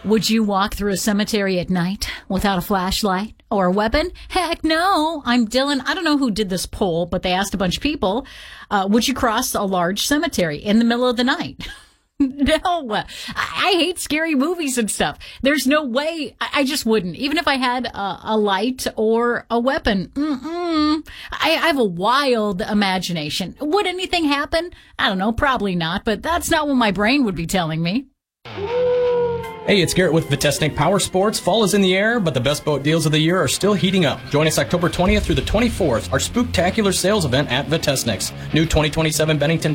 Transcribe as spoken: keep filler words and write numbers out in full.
Would you walk through a cemetery at night without a flashlight or a weapon? Heck no. I'm Dylan. I don't know who did this poll, but they asked a bunch of people, uh, would you cross a large cemetery in the middle of the night? No. I, I hate scary movies and stuff. There's no way. I, I just wouldn't. Even if I had a, a light or a weapon. Mm-mm. I, I have a wild imagination. Would anything happen? I don't know. Probably not, but that's not what my brain would be telling me. Hey, it's Garrett with Vitesnik Power Sports. Fall is in the air, but the best boat deals of the year are still heating up. Join us October twentieth through the twenty-fourth, our spooktacular sales event at Vitesnik's. New twenty twenty-seven Bennington